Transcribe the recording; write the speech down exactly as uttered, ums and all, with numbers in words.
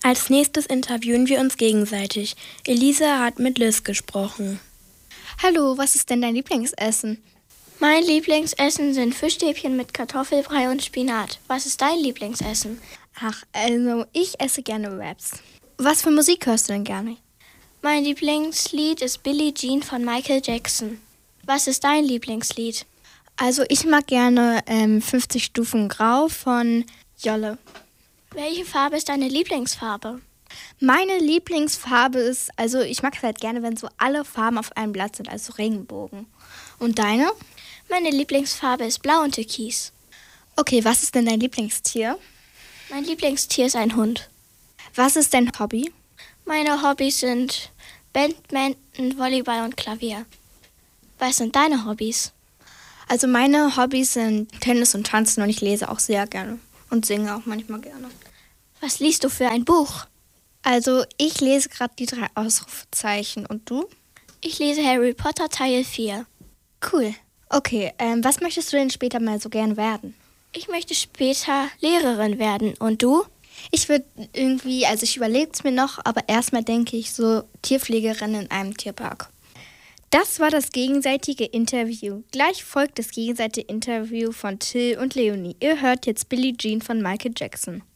Als nächstes interviewen wir uns gegenseitig. Elisa hat mit Liz gesprochen. Hallo, was ist denn dein Lieblingsessen? Mein Lieblingsessen sind Fischstäbchen mit Kartoffelbrei und Spinat. Was ist dein Lieblingsessen? Ach, also ich esse gerne Raps. Was für Musik hörst du denn gerne? Mein Lieblingslied ist Billie Jean von Michael Jackson. Was ist dein Lieblingslied? Also ich mag gerne ähm, fünfzig Stufen Grau von Jolle. Welche Farbe ist deine Lieblingsfarbe? Meine Lieblingsfarbe ist, also ich mag es halt gerne, wenn so alle Farben auf einem Blatt sind, also Regenbogen. Und deine? Meine Lieblingsfarbe ist blau und türkis. Okay, was ist denn dein Lieblingstier? Mein Lieblingstier ist ein Hund. Was ist dein Hobby? Meine Hobbys sind Badminton, Volleyball und Klavier. Was sind deine Hobbys? Also meine Hobbys sind Tennis und Tanzen und ich lese auch sehr gerne und singe auch manchmal gerne. Was liest du für ein Buch? Also ich lese gerade die drei Ausrufezeichen und du? Ich lese Harry Potter Teil vier. Cool. Okay, ähm, was möchtest du denn später mal so gern werden? Ich möchte später Lehrerin werden. Und du? Ich würde irgendwie, also ich überlege es mir noch, aber erstmal denke ich so Tierpflegerin in einem Tierpark. Das war das gegenseitige Interview. Gleich folgt das gegenseitige Interview von Till und Leonie. Ihr hört jetzt Billie Jean von Michael Jackson.